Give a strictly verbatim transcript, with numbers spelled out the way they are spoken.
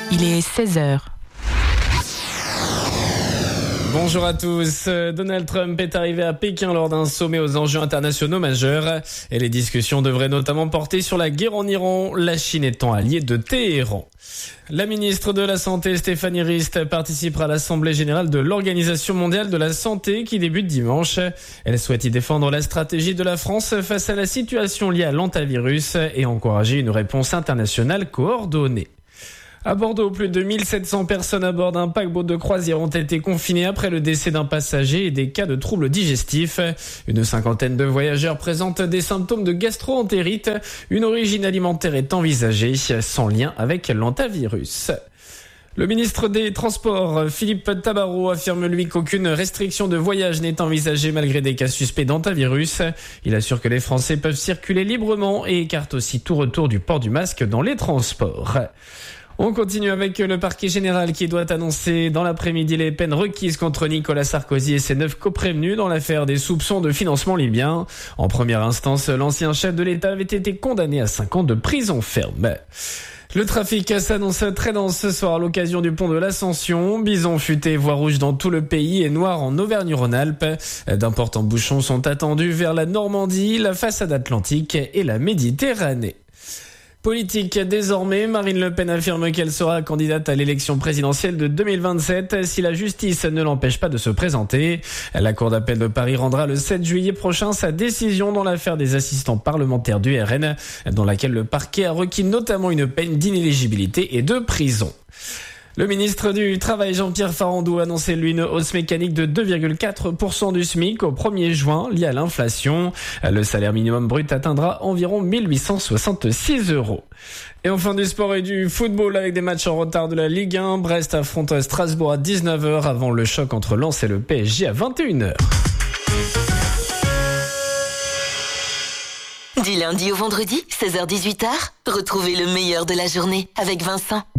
Il est seize heures. Bonjour à tous. Donald Trump est arrivé à Pékin lors d'un sommet aux enjeux internationaux majeurs et les discussions devraient notamment porter sur la guerre en Iran, la Chine étant alliée de Téhéran. La ministre de la Santé, Stéphanie Rist, participera à l'Assemblée générale de l'Organisation mondiale de la santé qui débute dimanche. Elle souhaite y défendre la stratégie de la France face à la situation liée à l'hantavirus et encourager une réponse internationale coordonnée. À Bordeaux, plus de mille sept cents personnes à bord d'un paquebot de croisière ont été confinées après le décès d'un passager et des cas de troubles digestifs. Une cinquantaine de voyageurs présentent des symptômes de gastro-entérite. Une origine alimentaire est envisagée, sans lien avec l'hantavirus. Le ministre des Transports, Philippe Tabarot, affirme lui qu'aucune restriction de voyage n'est envisagée malgré des cas suspects d'hantavirus. Il assure que les Français peuvent circuler librement et écarte aussi tout retour du port du masque dans les transports. On continue avec le parquet général qui doit annoncer dans l'après-midi les peines requises contre Nicolas Sarkozy et ses neuf coprévenus dans l'affaire des soupçons de financement libyen. En première instance, l'ancien chef de l'État avait été condamné à cinq ans de prison ferme. Le trafic s'annonce très dense ce soir à l'occasion du pont de l'Ascension. Bison futé, voie rouge dans tout le pays et noir en Auvergne-Rhône-Alpes. D'importants bouchons sont attendus vers la Normandie, la façade atlantique et la Méditerranée. Politique désormais, Marine Le Pen affirme qu'elle sera candidate à l'élection présidentielle de deux mille vingt-sept si la justice ne l'empêche pas de se présenter. La Cour d'appel de Paris rendra le sept juillet prochain sa décision dans l'affaire des assistants parlementaires du R N, dans laquelle le parquet a requis notamment une peine d'inéligibilité et de prison. Le ministre du Travail, Jean-Pierre Farandou, a annoncé lui une hausse mécanique de deux virgule quatre pour cent du SMIC au premier juin liée à l'inflation. Le salaire minimum brut atteindra environ mille huit cent soixante-six euros. Et enfin du sport et du football avec des matchs en retard de la Ligue un. Brest affronte Strasbourg à dix-neuf heures avant le choc entre Lens et le P S G à vingt et une heures. Du lundi au vendredi, seize heures dix-huit heures, retrouvez le meilleur de la journée avec Vincent.